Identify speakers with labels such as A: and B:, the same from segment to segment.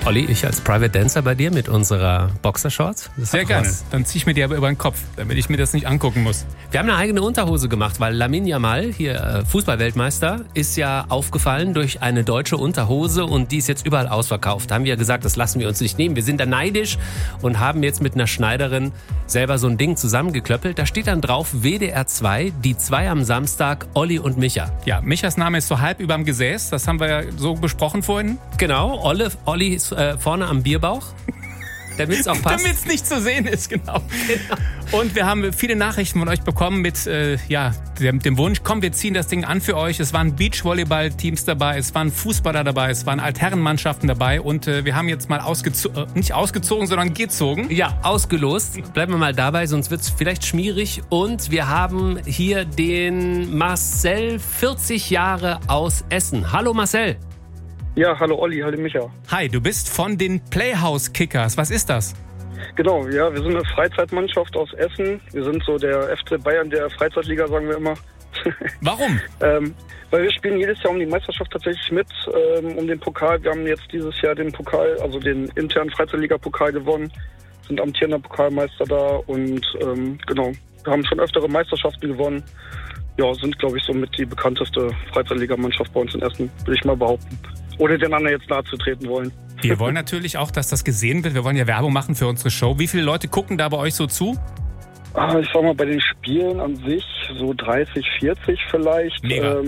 A: Olli, ich als Private Dancer bei dir mit unserer Boxershorts?
B: Sehr gerne. Dann ziehe ich mir die aber über den Kopf, damit ich mir das nicht angucken muss.
A: Wir haben eine eigene Unterhose gemacht, weil Lamine Yamal, hier Fußballweltmeister, ist ja aufgefallen durch eine deutsche Unterhose und die ist jetzt überall ausverkauft. Da haben wir ja gesagt, das lassen wir uns nicht nehmen. Wir sind da neidisch und haben jetzt mit einer Schneiderin selber so ein Ding zusammengeklöppelt. Da steht dann drauf WDR 2, die 2 am Samstag, Olli und Micha.
B: Ja, Michas Name ist so halb überm Gesäß, das haben wir ja so besprochen vorhin.
A: Genau, Olli ist vorne am Bierbauch. Damit es auch passt.
B: Damit es nicht zu sehen ist, genau. Und wir haben viele Nachrichten von euch bekommen mit dem Wunsch, komm, wir ziehen das Ding an für euch. Es waren Beachvolleyball-Teams dabei, es waren Fußballer dabei, es waren Altherrenmannschaften dabei und wir haben jetzt mal nicht ausgezogen, sondern gezogen.
A: Ja, ausgelost. Bleiben wir mal dabei, sonst wird es vielleicht schmierig. Und wir haben hier den Marcel, 40 Jahre aus Essen. Hallo Marcel.
C: Ja, hallo Olli, hallo Micha.
B: Hi, du bist von den Playhouse Kickers. Was ist das?
C: Genau, ja, wir sind eine Freizeitmannschaft aus Essen. Wir sind so der FC Bayern der Freizeitliga, sagen wir immer.
B: Warum?
C: Weil wir spielen jedes Jahr um die Meisterschaft tatsächlich mit, um den Pokal. Wir haben jetzt dieses Jahr den Pokal, also den internen Freizeitliga-Pokal gewonnen, sind amtierender Pokalmeister da und genau, wir haben schon öftere Meisterschaften gewonnen. Ja, sind, glaube ich, somit die bekannteste Freizeitligamannschaft bei uns in Essen, will ich mal behaupten. Ohne den anderen jetzt nahe zu treten wollen.
B: Wir wollen natürlich auch, dass das gesehen wird. Wir wollen ja Werbung machen für unsere Show. Wie viele Leute gucken da bei euch so zu?
C: Ich sag mal, bei den Spielen an sich so 30, 40 vielleicht.
B: Mega.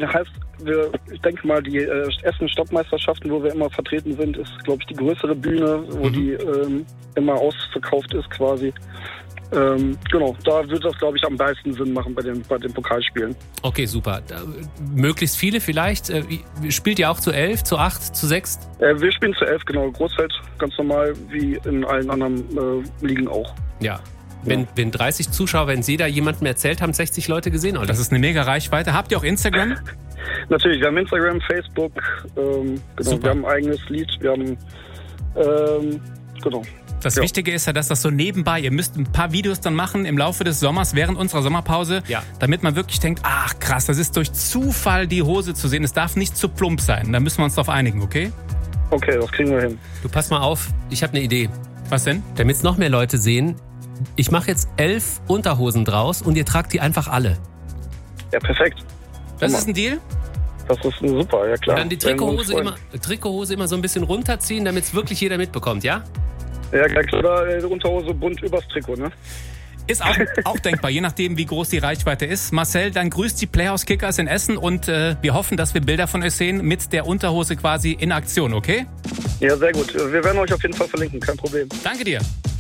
C: Ich denke mal, die Essen-Stoppmeisterschaften, wo wir immer vertreten sind, ist, glaube ich, die größere Bühne, wo die immer ausverkauft ist quasi. Genau, da wird das, glaube ich, am meisten Sinn machen bei den Pokalspielen.
A: Okay, super. Möglichst viele vielleicht. Spielt ihr auch zu 11, zu 8, zu 6?
C: Wir spielen zu 11, genau. Großfeld, ganz normal, wie in allen anderen Ligen auch.
A: Ja. Wenn 30 Zuschauer, wenn Sie da jemandem erzählt haben, 60 Leute gesehen, oder?
B: Das ist eine mega Reichweite. Habt ihr auch Instagram?
C: Natürlich, wir haben Instagram, Facebook, genau. Super. Wir haben ein eigenes Lied, wir haben, genau.
B: Das Wichtige ist ja, dass das so nebenbei, ihr müsst ein paar Videos dann machen im Laufe des Sommers, während unserer Sommerpause, damit man wirklich denkt, ach krass, das ist durch Zufall die Hose zu sehen. Es darf nicht zu plump sein. Da müssen wir uns drauf einigen, okay?
C: Okay, das kriegen wir hin.
A: Du, pass mal auf, ich habe eine Idee.
B: Was denn?
A: Damit es noch mehr Leute sehen, ich mache jetzt 11 Unterhosen draus und ihr tragt die einfach alle.
C: Ja, perfekt.
B: Das ist ein Deal?
C: Das ist super, ja klar.
A: Und dann die Trikothose immer so ein bisschen runterziehen, damit es wirklich jeder mitbekommt, ja?
C: Ja, klar, oder Unterhose bunt übers Trikot, ne?
B: Ist auch denkbar, je nachdem, wie groß die Reichweite ist. Marcel, dann grüßt die Playhouse Kickers in Essen und wir hoffen, dass wir Bilder von euch sehen mit der Unterhose quasi in Aktion, okay?
C: Ja, sehr gut. Wir werden euch auf jeden Fall verlinken, kein Problem.
B: Danke dir.